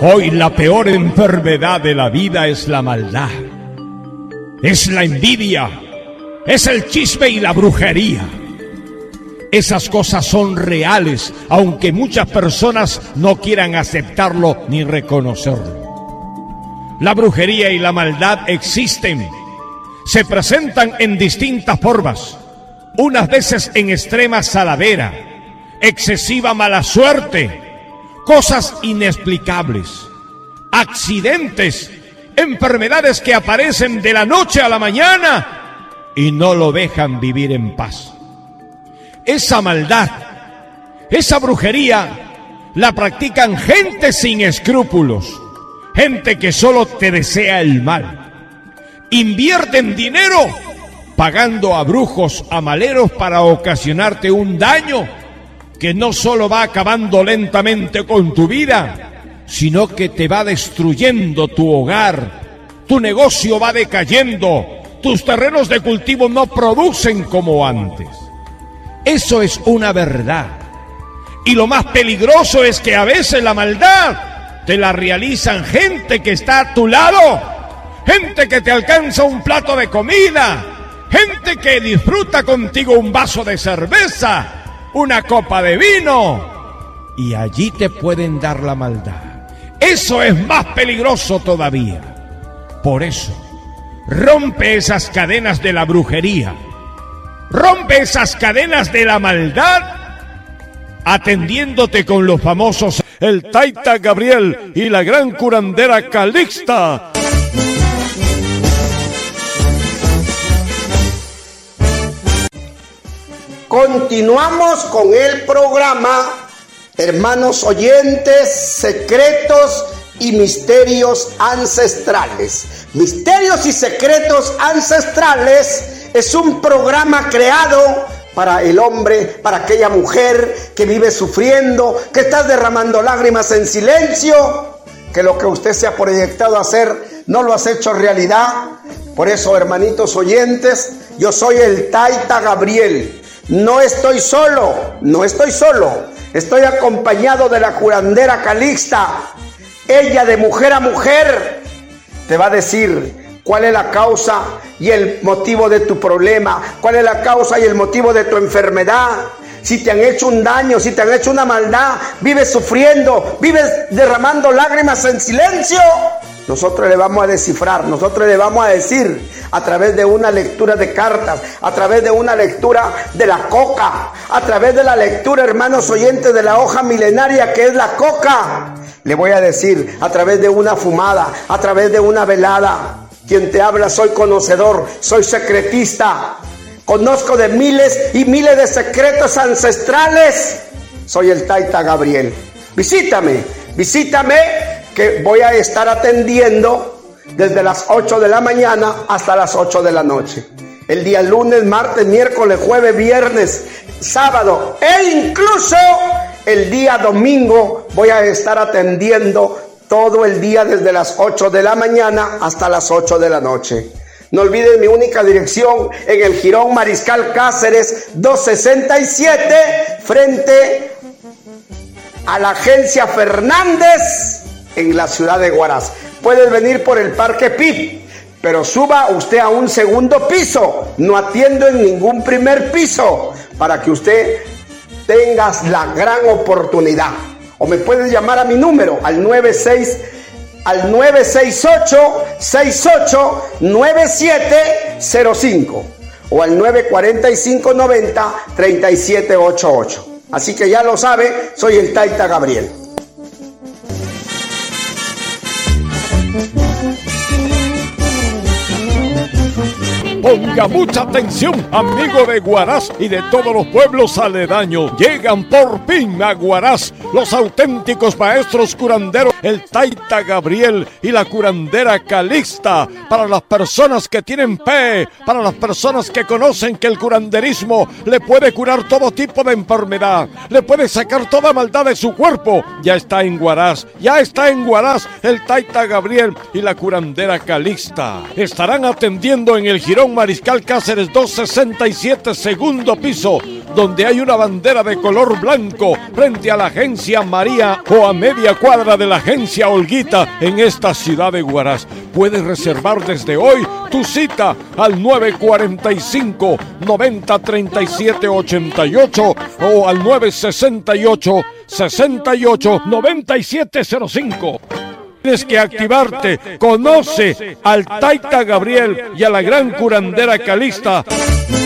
Hoy la peor enfermedad de la vida es la maldad, es la envidia, es el chisme y la brujería. Esas cosas son reales, aunque muchas personas no quieran aceptarlo ni reconocerlo. La brujería y la maldad existen, se presentan en distintas formas, unas veces en extrema saladera, excesiva mala suerte, cosas inexplicables, accidentes, enfermedades que aparecen de la noche a la mañana y no lo dejan vivir en paz. Esa maldad, esa brujería, la practican gente sin escrúpulos, gente que solo te desea el mal. Invierten dinero pagando a brujos, a maleros para ocasionarte un daño que no solo va acabando lentamente con tu vida, sino que te va destruyendo tu hogar, tu negocio va decayendo, tus terrenos de cultivo no producen como antes. Eso es una verdad. Y lo más peligroso es que a veces la maldad te la realizan gente que está a tu lado, gente que te alcanza un plato de comida, gente que disfruta contigo un vaso de cerveza, una copa de vino, y allí te pueden dar la maldad. Eso es más peligroso todavía. Por eso, rompe esas cadenas de la brujería, rompe esas cadenas de la maldad, atendiéndote con los famosos el Taita Gabriel y la gran curandera Calixta. Continuamos con el programa, hermanos oyentes, secretos y misterios ancestrales. Misterios y secretos ancestrales es un programa creado para el hombre, para aquella mujer que vive sufriendo, que está derramando lágrimas en silencio, que lo que usted se ha proyectado a hacer no lo has hecho realidad. Por eso, hermanitos oyentes, yo soy el Taita Gabriel. No estoy solo, estoy acompañado de la curandera Calixta. Ella, de mujer a mujer, te va a decir cuál es la causa y el motivo de tu problema, cuál es la causa y el motivo de tu enfermedad. Si te han hecho un daño, si te han hecho una maldad, vives sufriendo, vives derramando lágrimas en silencio, nosotros le vamos a descifrar, nosotros le vamos a decir a través de una lectura de cartas, a través de una lectura de la coca, a través de la lectura, hermanos oyentes, de la hoja milenaria que es la coca. Le voy a decir a través de una fumada, a través de una velada. Quien te habla, soy conocedor, soy secretista. Conozco de miles y miles de secretos ancestrales. Soy el Taita Gabriel. Visítame, que voy a estar atendiendo desde las 8 de la mañana hasta las 8 de la noche. El día lunes, martes, miércoles, jueves, viernes, sábado e incluso el día domingo voy a estar atendiendo todo el día desde las 8 de la mañana hasta las 8 de la noche. No olviden mi única dirección en el Jirón Mariscal Cáceres 267 frente a la agencia Fernández en la ciudad de Huaraz. Puedes venir por el Parque Pip, pero suba usted a un segundo piso. No atiendo en ningún primer piso para que usted tenga la gran oportunidad. O me puedes llamar a mi número al 968-689705 o al 945-90-3788. Así que ya lo sabe, soy el Taita Gabriel. Ponga mucha atención, amigo de Huaraz y de todos los pueblos aledaños. Llegan por fin a Huaraz los auténticos maestros curanderos, el Taita Gabriel y la curandera Calixta. Para las personas que tienen fe, para las personas que conocen que el curanderismo le puede curar todo tipo de enfermedad, le puede sacar toda maldad de su cuerpo. Ya está en Huaraz el Taita Gabriel y la curandera Calixta. Estarán atendiendo en el Jirón Urbanización Mariscal Cáceres 267, segundo piso, donde hay una bandera de color blanco frente a la agencia María o a media cuadra de la agencia Olguita en esta ciudad de Huaraz. Puedes reservar desde hoy tu cita al 945-903788 o al 968-689705. Tienes que activarte. Conoce al Taita Gabriel y a la gran curandera Calixta.